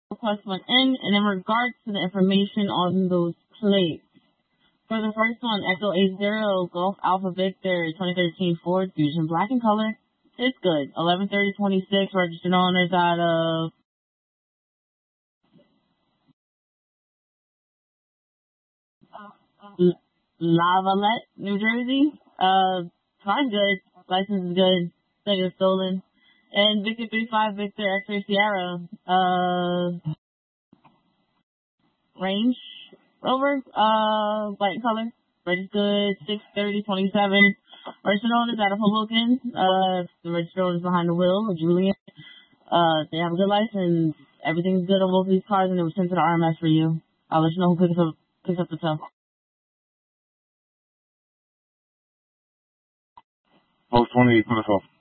request went in, and in regards to the information on those plates, for the first one, Echo 80 Golf Alpha Victor 2013 Ford Fusion Black in color, it's good. 11/30/26, registered owners out of Lavalette, New Jersey. Car's good. License is good. Second stolen. And Victor 35 Victor X-Ray Sierra, Range Rover, white color. Registered 6/30/27. Registered owners out of Hoboken. The registered owners behind the wheel, Julian. They have a good license. Everything's good on both of these cars, and it was sent to the RMS for you. I'll let you know who picks up the tow. Post 28 for the call.